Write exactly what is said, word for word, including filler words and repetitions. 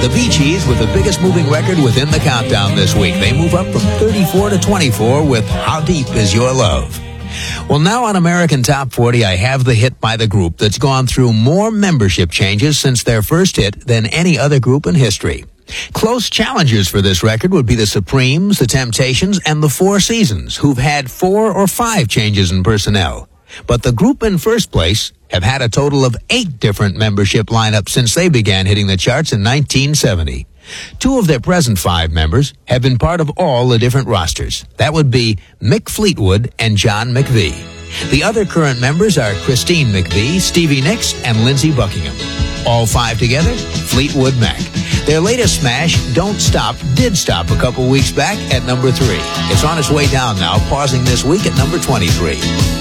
The Bee Gees with the biggest moving record within the countdown this week. They move up from thirty-four to twenty-four with How Deep Is Your Love. Well, now on American Top forty, I have the hit by the group that's gone through more membership changes since their first hit than any other group in history. Close challengers for this record would be the Supremes, the Temptations, and the Four Seasons, who've had four or five changes in personnel. But the group in first place have had a total of eight different membership lineups since they began hitting the charts in nineteen seventy. Two of their present five members have been part of all the different rosters. That would be Mick Fleetwood and John McVie. The other current members are Christine McVie, Stevie Nicks, and Lindsey Buckingham. All five together, Fleetwood Mac. Their latest smash, Don't Stop, did stop a couple weeks back at number three. It's on its way down now, pausing this week at number twenty-three.